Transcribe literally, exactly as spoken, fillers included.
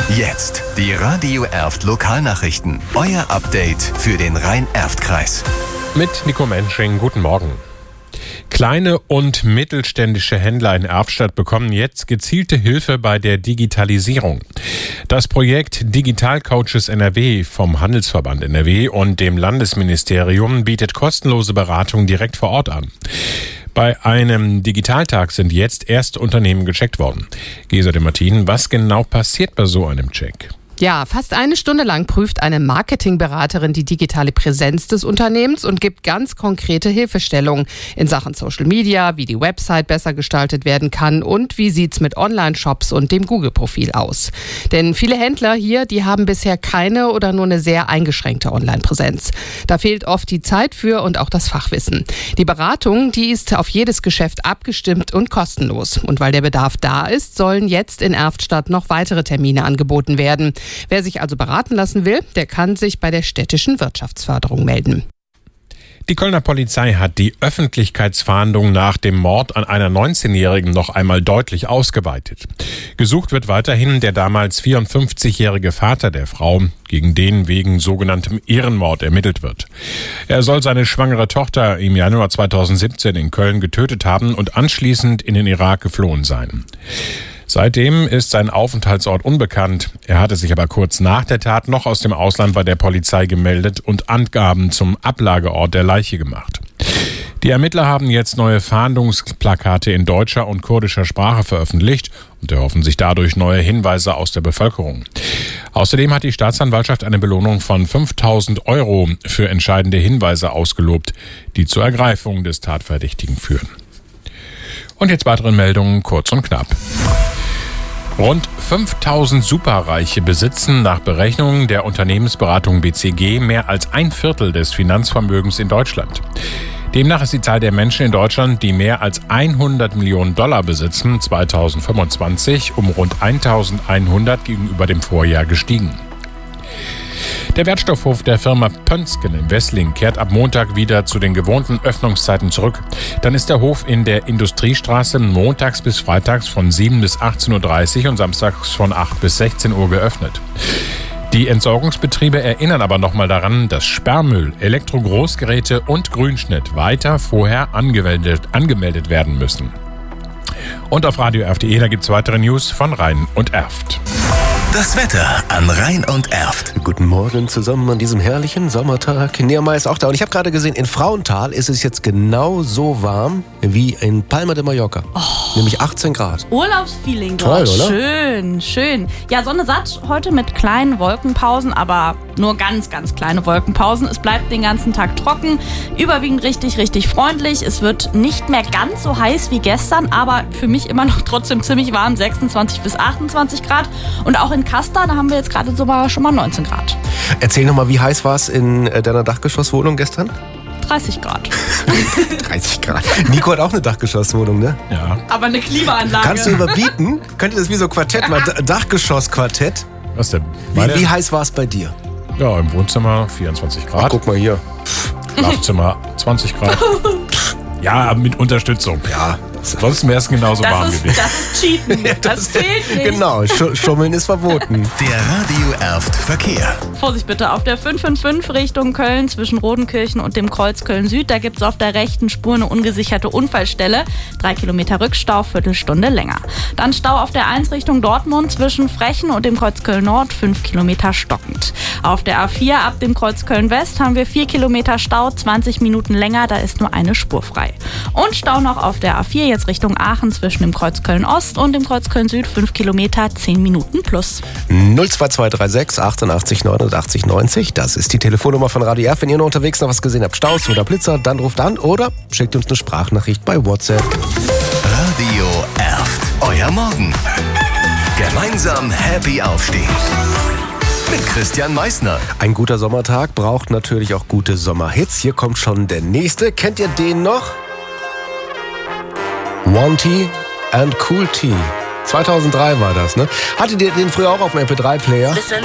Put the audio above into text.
Jetzt die Radio Erft Lokalnachrichten. Euer Update für den Rhein-Erft-Kreis. Mit Nico Mensching, guten Morgen. Kleine und mittelständische Händler in Erftstadt bekommen jetzt gezielte Hilfe bei der Digitalisierung. Das Projekt Digital Coaches N R W vom Handelsverband N R W und dem Landesministerium bietet kostenlose Beratung direkt vor Ort an. Bei einem Digitaltag sind jetzt erste Unternehmen gecheckt worden. Gesa de Martin, was genau passiert bei so einem Check? Ja, fast eine Stunde lang prüft eine Marketingberaterin die digitale Präsenz des Unternehmens und gibt ganz konkrete Hilfestellungen in Sachen Social Media, wie die Website besser gestaltet werden kann und wie sieht's mit Online-Shops und dem Google-Profil aus. Denn viele Händler hier, die haben bisher keine oder nur eine sehr eingeschränkte Online-Präsenz. Da fehlt oft die Zeit für und auch das Fachwissen. Die Beratung, die ist auf jedes Geschäft abgestimmt und kostenlos. Und weil der Bedarf da ist, sollen jetzt in Erftstadt noch weitere Termine angeboten werden. Wer sich also beraten lassen will, der kann sich bei der städtischen Wirtschaftsförderung melden. Die Kölner Polizei hat die Öffentlichkeitsfahndung nach dem Mord an einer neunzehnjährigen noch einmal deutlich ausgeweitet. Gesucht wird weiterhin der damals vierundfünfzigjährige Vater der Frau, gegen den wegen sogenanntem Ehrenmord ermittelt wird. Er soll seine schwangere Tochter im Januar zweitausendsiebzehn in Köln getötet haben und anschließend in den Irak geflohen sein. Seitdem ist sein Aufenthaltsort unbekannt. Er hatte sich aber kurz nach der Tat noch aus dem Ausland bei der Polizei gemeldet und Angaben zum Ablageort der Leiche gemacht. Die Ermittler haben jetzt neue Fahndungsplakate in deutscher und kurdischer Sprache veröffentlicht und erhoffen sich dadurch neue Hinweise aus der Bevölkerung. Außerdem hat die Staatsanwaltschaft eine Belohnung von fünftausend Euro für entscheidende Hinweise ausgelobt, die zur Ergreifung des Tatverdächtigen führen. Und jetzt weitere Meldungen, kurz und knapp. Rund fünftausend Superreiche besitzen nach Berechnungen der Unternehmensberatung B C G mehr als ein Viertel des Finanzvermögens in Deutschland. Demnach ist die Zahl der Menschen in Deutschland, die mehr als hundert Millionen Dollar besitzen, zweitausendfünfundzwanzig um rund eintausendeinhundert gegenüber dem Vorjahr gestiegen. Der Wertstoffhof der Firma Pönsken in Wessling kehrt ab Montag wieder zu den gewohnten Öffnungszeiten zurück. Dann ist der Hof in der Industriestraße montags bis freitags von sieben bis achtzehn Uhr dreißig und samstags von acht bis sechzehn Uhr geöffnet. Die Entsorgungsbetriebe erinnern aber nochmal daran, dass Sperrmüll, Elektrogroßgeräte und Grünschnitt weiter vorher angemeldet, angemeldet werden müssen. Und auf radio erft punkt de, da gibt es weitere News von Rhein und Erft. Das Wetter an Rhein und Erft. Guten Morgen zusammen an diesem herrlichen Sommertag. Nirma ist auch da. Und ich habe gerade gesehen, in Frauenthal ist es jetzt genau so warm wie in Palma de Mallorca. Oh. Nämlich achtzehn Grad. Urlaubsfeeling Toll, dort. oder? Schön, schön. Ja, Sonne satt heute mit kleinen Wolkenpausen, aber nur ganz, ganz kleine Wolkenpausen. Es bleibt den ganzen Tag trocken, überwiegend richtig, richtig freundlich. Es wird nicht mehr ganz so heiß wie gestern, aber für mich immer noch trotzdem ziemlich warm, sechsundzwanzig bis achtundzwanzig Grad. Und auch in Kasta, da haben wir jetzt gerade sogar schon mal neunzehn Grad. Erzähl nochmal, wie heiß war es in äh, deiner Dachgeschosswohnung gestern? dreißig Grad. dreißig Grad. Nico hat auch eine Dachgeschosswohnung, ne? Ja. Aber eine Klimaanlage. Kannst du überbieten? Könnte das wie so Quartett, mal D- Dachgeschossquartett? Was denn? Wie, wie heiß war es bei dir? Ja, im Wohnzimmer vierundzwanzig Grad. Ach, guck mal hier. Schlafzimmer zwanzig Grad. Ja, mit Unterstützung. Ja. Sonst wäre es genauso das warm ist, gewesen. Das ist Cheaten. Das, das fehlt nicht. Genau, Sch- Schummeln ist verboten. Der Radio Erft Verkehr. Vorsicht bitte, auf der fünf fünf fünf Richtung Köln zwischen Rodenkirchen und dem Kreuz Köln-Süd, da gibt es auf der rechten Spur eine ungesicherte Unfallstelle. Drei Kilometer Rückstau, Viertelstunde länger. Dann Stau auf der eins Richtung Dortmund zwischen Frechen und dem Kreuz Köln-Nord, fünf Kilometer stockend. Auf der A vier ab dem Kreuz Köln-West haben wir vier Kilometer Stau, zwanzig Minuten länger, da ist nur eine Spur frei. Und Stau noch auf der A vier jetzt Richtung Aachen zwischen dem Kreuz Köln-Ost und dem Kreuz Köln-Süd, fünf Kilometer, zehn Minuten plus. null zwei zwei drei sechs achtundachtzig neunundachtzig neunzig, das ist die Telefonnummer von Radio Erft. Wenn ihr noch unterwegs noch was gesehen habt, Staus oder Blitzer, dann ruft an oder schickt uns eine Sprachnachricht bei WhatsApp. Radio Erft. Euer Morgen. Gemeinsam happy aufstehen. Mit Christian Meissner. Ein guter Sommertag braucht natürlich auch gute Sommerhits. Hier kommt schon der nächste. Kennt ihr den noch? One T and Cool T. zweitausenddrei war das, ne? Hattet ihr den früher auch auf dem M P drei Player?